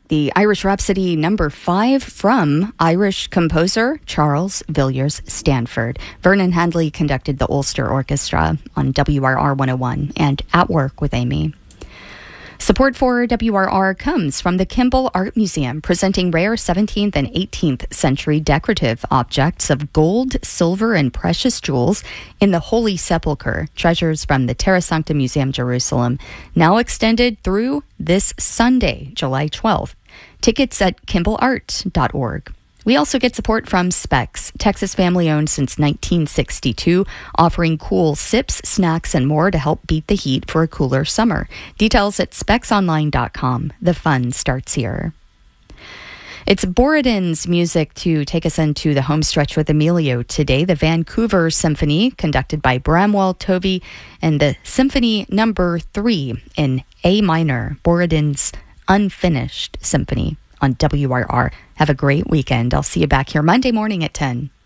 The Irish Rhapsody number 5 from Irish composer Charles Villiers Stanford. Vernon Handley conducted the Ulster Orchestra on WRR 101 and At Work with Amy. Support for WRR comes from the Kimball Art Museum, presenting rare 17th and 18th century decorative objects of gold, silver, and precious jewels in the Holy Sepulchre, treasures from the Terra Sancta Museum, Jerusalem, now extended through this Sunday, July 12th. Tickets at kimballart.org. We also get support from Specs, Texas family-owned since 1962, offering cool sips, snacks, and more to help beat the heat for a cooler summer. Details at specsonline.com. The fun starts here. It's Borodin's music to take us into the home stretch with Emilio today. The Vancouver Symphony, conducted by Bramwell Tovey, and the Symphony number 3 in A minor, Borodin's Unfinished Symphony on WRR. Have a great weekend. I'll see you back here Monday morning at 10.